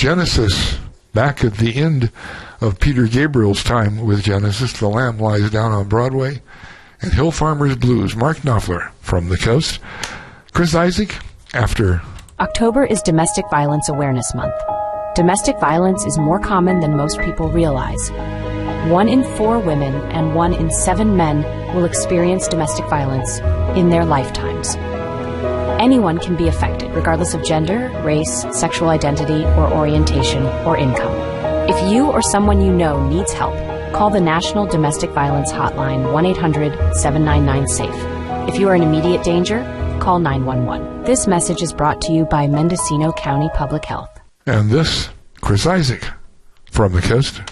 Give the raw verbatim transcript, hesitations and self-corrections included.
Genesis, back at the end of Peter Gabriel's time with Genesis, The Lamb Lies Down on Broadway, and Hill Farmers Blues, Mark Knopfler from the coast. Chris Isaak, after... October is Domestic Violence Awareness Month. Domestic violence is more common than most people realize. One in four women and one in seven men will experience domestic violence in their lifetimes. Anyone can be affected, regardless of gender, race, sexual identity, or orientation, or income. If you or someone you know needs help, call the National Domestic Violence Hotline one eight hundred seven nine nine SAFE. If you are in immediate danger, call nine one one. This message is brought to you by Mendocino County Public Health. And this, Chris Isaak from the coast.